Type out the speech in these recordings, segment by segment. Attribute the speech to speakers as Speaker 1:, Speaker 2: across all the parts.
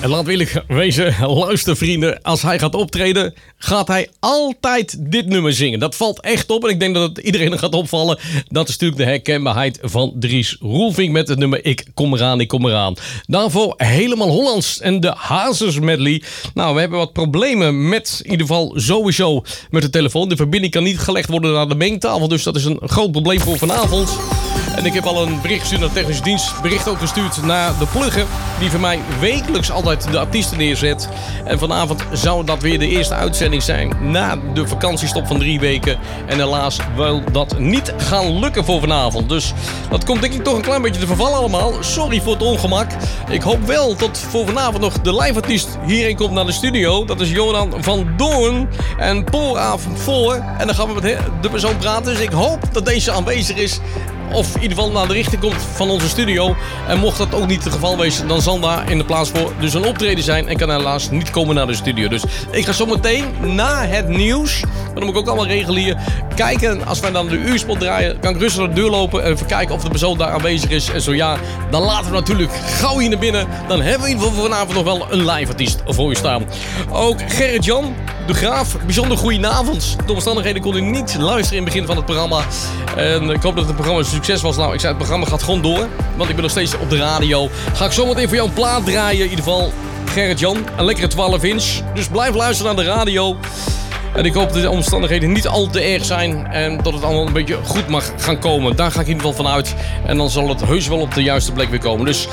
Speaker 1: En laat eerlijk wezen, luister vrienden, als hij gaat optreden, gaat hij altijd dit nummer zingen. Dat valt echt op en ik denk dat het iedereen gaat opvallen. Dat is natuurlijk de herkenbaarheid van Dries Roelvink met het nummer Ik kom eraan, ik kom eraan. Daarvoor helemaal Hollands en de Hazes medley. Nou, we hebben wat problemen met, in ieder geval sowieso met de telefoon. De verbinding kan niet gelegd worden naar de mengtafel, dus dat is een groot probleem voor vanavond. En ik heb al een bericht gestuurd naar de technische dienst. Bericht ook gestuurd naar de plugger. Die voor mij wekelijks altijd de artiesten neerzet. En vanavond zou dat weer de eerste uitzending zijn. Na de vakantiestop van 3 weken. En helaas wil dat niet gaan lukken voor vanavond. Dus dat komt denk ik toch een klein beetje te vervallen allemaal. Sorry voor het ongemak. Ik hoop wel dat voor vanavond nog de live artiest hierheen komt naar de studio. Dat is Joran van Doorn. En vooravond voor. En dan gaan we met de persoon praten. Dus ik hoop dat deze aanwezig is. Of in ieder geval naar de richting komt van onze studio. En mocht dat ook niet het geval wezen, dan zal daar in de plaats voor dus een optreden zijn. En kan helaas niet komen naar de studio. Dus ik ga zo meteen na het nieuws, dat moet ik ook allemaal regelen hier, kijken. Als wij dan de uurspot draaien, kan ik rustig naar de deur lopen. En even kijken of de persoon daar aanwezig is. En zo ja, dan laten we natuurlijk gauw hier naar binnen. Dan hebben we in ieder geval vanavond nog wel een live artiest voor je staan. Ook Gerrit-Jan de Graaf, bijzonder goedenavond. De omstandigheden kon u niet luisteren in het begin van het programma. En ik hoop dat het programma een succes was. Nou, ik zei het programma gaat gewoon door. Want ik ben nog steeds op de radio. Ga ik zometeen voor jou een plaat draaien. In ieder geval Gerrit-Jan, een lekkere 12 inch. Dus blijf luisteren naar de radio. En ik hoop dat de omstandigheden niet al te erg zijn. En dat het allemaal een beetje goed mag gaan komen. Daar ga ik in ieder geval van uit. En dan zal het heus wel op de juiste plek weer komen. Dus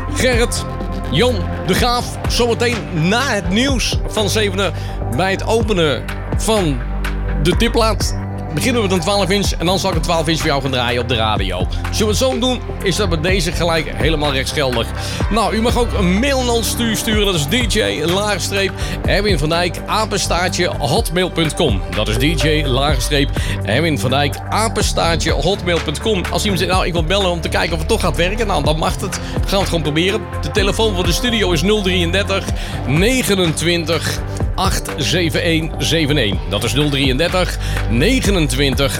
Speaker 1: Gerrit-Jan de Graaf, zometeen na het nieuws van 7 bij het openen van de tipplaat. Beginnen we met een 12 inch en dan zal ik een 12 inch voor jou gaan draaien op de radio. Zullen we het zo doen, is dat met deze gelijk helemaal rechtsgeldig. Nou, u mag ook een mail naar ons sturen. Dat is DJ_Erwin van Dijk @hotmail.com. Dat is DJ_Erwin van Dijk @hotmail.com. Als iemand zegt, nou ik wil bellen om te kijken of het toch gaat werken, nou dan mag het. Gaan we het gewoon proberen. De telefoon voor de studio is 033 29 87171. Dat is 033 29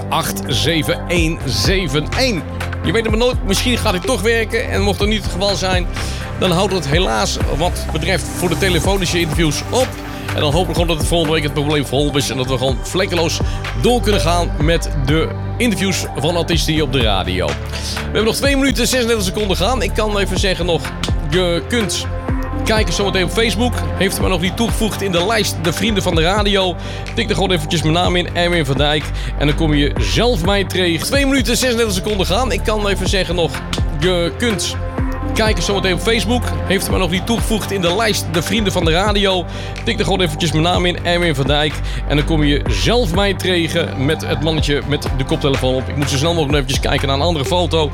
Speaker 1: 87171. Je weet het maar nooit, misschien gaat het toch werken. En mocht dat niet het geval zijn, dan houdt het helaas wat betreft voor de telefonische interviews op. En dan hopen we gewoon dat het volgende week het probleem vol is. En dat we gewoon vlekkeloos door kunnen gaan met de interviews van artiesten hier op de radio. We hebben nog 2 minuten en 36 seconden gaan. Ik kan even zeggen nog, je kunt kijken zometeen op Facebook. Heeft u mij nog niet toegevoegd in de lijst de vrienden van de radio? Tik er gewoon eventjes mijn naam in, Erwin van Dijk. En dan kom je zelf mij tegen. 2 minuten en 36 seconden gaan. Ik kan even zeggen nog, je kunt kijken zometeen op Facebook. Heeft u mij nog niet toegevoegd in de lijst de vrienden van de radio? Tik er gewoon eventjes mijn naam in, Erwin van Dijk. En dan kom je zelf mij tegen met het mannetje met de koptelefoon op. Ik moet zo snel mogelijk even kijken naar een andere foto.